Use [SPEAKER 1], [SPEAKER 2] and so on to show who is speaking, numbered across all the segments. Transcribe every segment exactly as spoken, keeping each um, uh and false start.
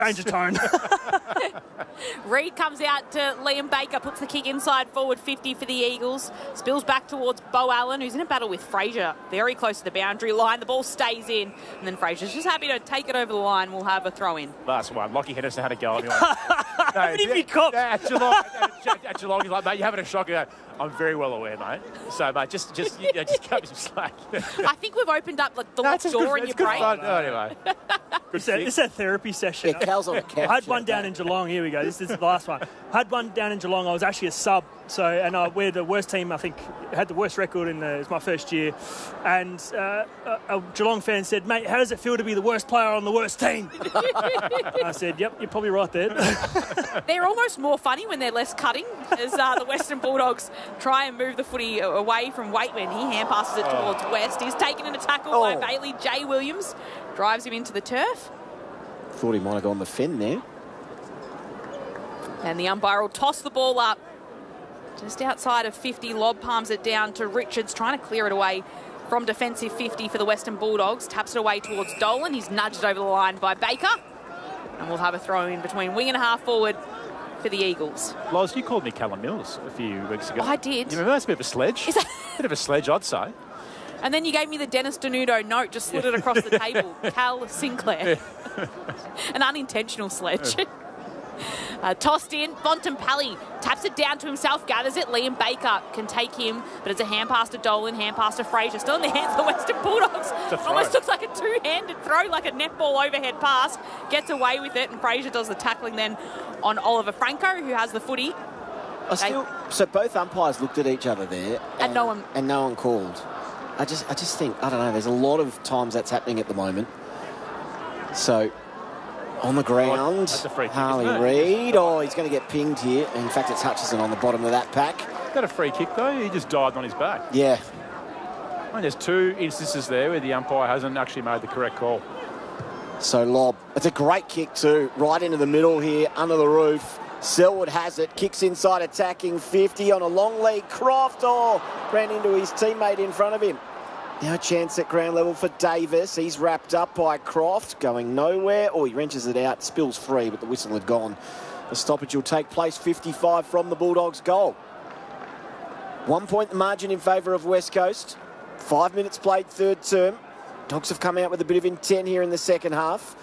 [SPEAKER 1] Change of tone.
[SPEAKER 2] Reid comes out to Liam Baker, puts the kick inside forward fifty for the Eagles. Spills back towards Beau Allen, who's in a battle with Fraser, very close to the boundary line. The ball stays in, and then Fraser's just happy to take it over the line. We'll have a throw in.
[SPEAKER 3] Last one. Lockie Henderson had a go. No,
[SPEAKER 1] How many have you copped?
[SPEAKER 3] Yeah, at Geelong, at, at Geelong, he's like, mate, you're having a shock. I'm very well aware, mate. So, mate, just just you know, just cut me some slack.
[SPEAKER 2] I think we've opened up like the
[SPEAKER 3] No,
[SPEAKER 2] locked
[SPEAKER 3] it's
[SPEAKER 2] door
[SPEAKER 3] good,
[SPEAKER 2] in
[SPEAKER 3] it's
[SPEAKER 2] your
[SPEAKER 3] good
[SPEAKER 2] brain.
[SPEAKER 3] fun. Oh, anyway.
[SPEAKER 1] It's a, it's a therapy session.
[SPEAKER 4] Yeah, Cal's on the couch.
[SPEAKER 1] I had one down in Geelong. Here we go. This is the last one. I had one down in Geelong. I was actually a sub. So, and uh, we're the worst team, I think, had the worst record in the, it was my first year. And uh, a, a Geelong fan said, mate, how does it feel to be the worst player on the worst team? I said, yep, you're probably right there.
[SPEAKER 2] They're almost more funny when they're less cutting, as uh, the Western Bulldogs try and move the footy away from Waitman. He hand passes it towards West. He's taken in a tackle
[SPEAKER 4] Oh.
[SPEAKER 2] by Bailey. Jay Williams drives him into the turf.
[SPEAKER 4] Thought he might have gone the fin there.
[SPEAKER 2] And the umpire will toss the ball up just outside of fifty. Lob palms it down to Richards, trying to clear it away from defensive fifty for the Western Bulldogs. Taps it away towards Dolan. He's nudged over the line by Baker. And we'll have a throw in between wing and a half forward for the Eagles.
[SPEAKER 3] Loz, you called me Callum Mills a few weeks ago.
[SPEAKER 2] I did.
[SPEAKER 3] You remember that's a bit of a sledge?
[SPEAKER 2] Is that-
[SPEAKER 3] bit of a sledge, I'd say.
[SPEAKER 2] And then you gave me the Dennis Denudo note, just slid it across the table. Cal Sinclair. An unintentional sledge. Uh, tossed in, Bontempelli taps it down to himself, gathers it. Liam Baker can take him, but it's a hand pass to Dolan, hand pass to Fraser. Still in the hands of the Western Bulldogs. Almost looks like a two-handed throw, like a netball overhead pass. Gets away with it, and Fraser does the tackling then on Oliver Franco, who has the footy.
[SPEAKER 4] I still, so both umpires looked at each other there, and,
[SPEAKER 2] And no one-
[SPEAKER 4] and no one called. I just, I just think, I don't know. There's a lot of times that's happening at the moment. So on the ground,
[SPEAKER 3] That's a free kick,
[SPEAKER 4] Harley
[SPEAKER 3] isn't it?
[SPEAKER 4] Reid. Oh, he's going to get pinged here. In fact, it's Hutchison on the bottom of that pack.
[SPEAKER 3] Got a free kick though. He just dived on his back.
[SPEAKER 4] Yeah.
[SPEAKER 3] And there's two instances there where the umpire hasn't actually made the correct call.
[SPEAKER 4] So lob. It's a great kick too. Right into the middle here, under the roof. Selwood has it. Kicks inside, attacking fifty on a long lead. Croft, oh, ran into his teammate in front of him. Now a chance at ground level for Davis. He's wrapped up by Croft, going nowhere. Oh, he wrenches it out, spills free, but the whistle had gone. The stoppage will take place, fifty-five from the Bulldogs' goal. One point the margin in favour of West Coast. Five minutes played, third term. Dogs have come out with a bit of intent here in the second half.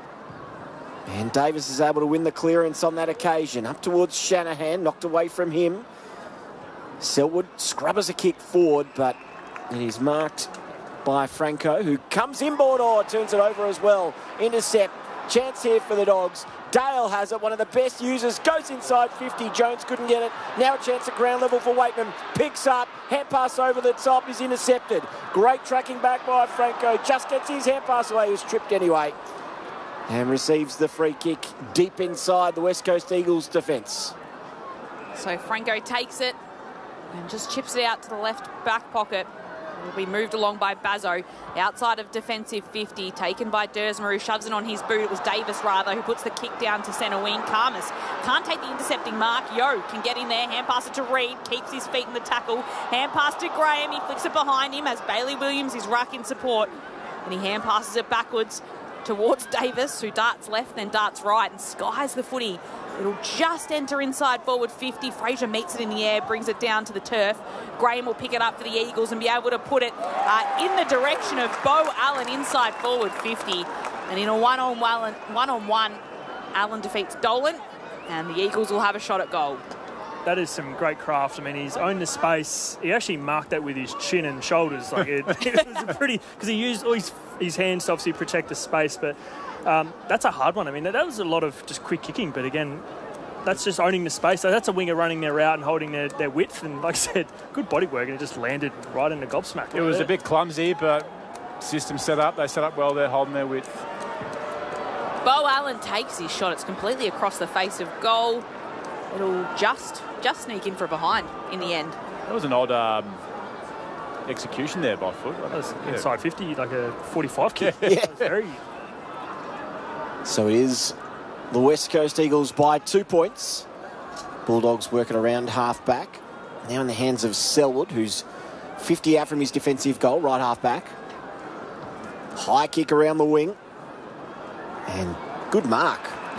[SPEAKER 4] And Davis is able to win the clearance on that occasion. Up towards Shanahan, knocked away from him. Selwood scrubbers a kick forward, but it is marked by Franco, who comes inboard, or turns it over as well. Intercept. Chance here for the Dogs. Dale has it, one of the best users. Goes inside fifty. Jones couldn't get it. Now a chance at ground level for Waitman. Picks up. Hand pass over the top is intercepted. Great tracking back by Franco. Just gets his hand pass away. He was tripped anyway. And receives the free kick deep inside the West Coast Eagles defence.
[SPEAKER 2] So Franco takes it and just chips it out to the left back pocket. Will be moved along by Bazzo. Outside of defensive fifty, taken by Dersmer, who shoves it on his boot. It was Davis, rather, who puts the kick down to centre wing. Karmas can't take the intercepting mark. Yo can get in there. Hand pass it to Reid. Keeps his feet in the tackle. Hand pass to Graham. He flicks it behind him as Bailey Williams is ruck in support. And he hand passes it backwards towards Davis, who darts left, then darts right, and skies the footy. It'll just enter inside forward fifty. Fraser meets it in the air, brings it down to the turf. Graham will pick it up for the Eagles and be able to put it uh, in the direction of Beau Allen inside forward fifty. And in a one-on-one, one-on-one, Allen defeats Dolan, and the Eagles will have a shot at goal.
[SPEAKER 1] That is some great craft. I mean, he's owned the space. He actually marked that with his chin and shoulders. Like it, it was a pretty, because he used all his, his hands to obviously protect the space. But um, that's a hard one. I mean, that, that was a lot of just quick kicking. But again, that's just owning the space. So that's a winger running their route and holding their, their width. And like I said, good body work, and it just landed right in the gobsmack.
[SPEAKER 3] It was a bit clumsy, but system set up. They set up well there, holding their width.
[SPEAKER 2] Beau Allen takes his shot. It's completely across the face of goal. It'll just just sneak in for a behind in the end.
[SPEAKER 3] That was an odd um, execution there by foot.
[SPEAKER 1] That was
[SPEAKER 3] Yeah.
[SPEAKER 1] inside fifty, like a forty-five kick.
[SPEAKER 4] Yeah.
[SPEAKER 1] That was very...
[SPEAKER 4] So it is the West Coast Eagles by two points. Bulldogs working around half back. Now in the hands of Selwood, who's fifty out from his defensive goal, right half back. High kick around the wing. And good mark